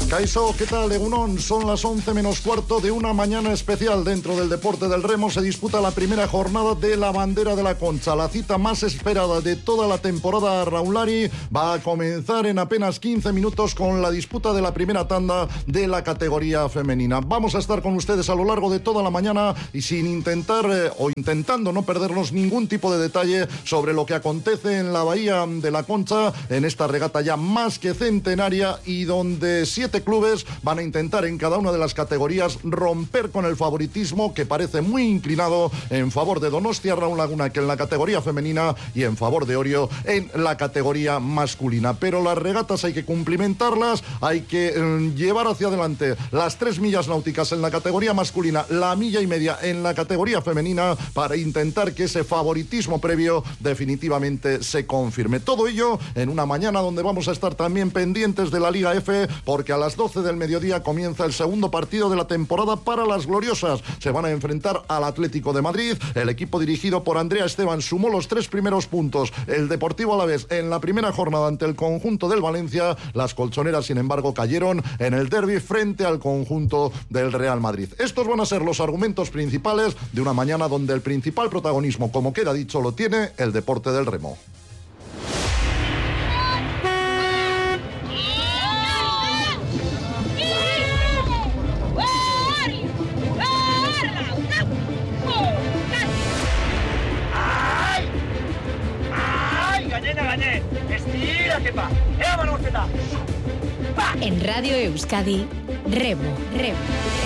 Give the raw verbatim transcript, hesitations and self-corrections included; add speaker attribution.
Speaker 1: Caixo, ¿qué tal, Egunon? Son las once menos cuarto de una mañana especial. Dentro del deporte del remo se disputa la primera jornada de la Bandera de la Concha. La cita más esperada de toda la temporada Raulari va a comenzar en apenas quince minutos con la disputa de la primera tanda de la categoría femenina. Vamos a estar con ustedes a lo largo de toda la mañana y sin intentar eh, o intentando no perdernos ningún tipo de detalle sobre lo que acontece en la Bahía de la Concha, en esta regata ya más que centenaria y donde siete clubes van a intentar en cada una de las categorías romper con el favoritismo que parece muy inclinado en favor de Donostia Raúl Laguna, que en la categoría femenina, y en favor de Orio en la categoría masculina. Pero las regatas hay que cumplimentarlas, hay que eh, llevar hacia adelante las tres millas náuticas en la categoría masculina, la milla y media en la categoría femenina, para intentar que ese favoritismo previo definitivamente se confirme. Todo ello en una mañana donde vamos a estar también pendientes de la Liga F, porque a las doce del mediodía comienza el segundo partido de la temporada para las gloriosas. Se van a enfrentar al Atlético de Madrid. El equipo dirigido por Andrea Esteban sumó los tres primeros puntos. El Deportivo Alavés en la primera jornada ante el conjunto del Valencia. Las colchoneras, sin embargo, cayeron en el derbi frente al conjunto del Real Madrid. Estos van a ser los argumentos principales de una mañana donde el principal protagonismo, como queda dicho, lo tiene el deporte del remo.
Speaker 2: En Radio Euskadi, Remo, Remo.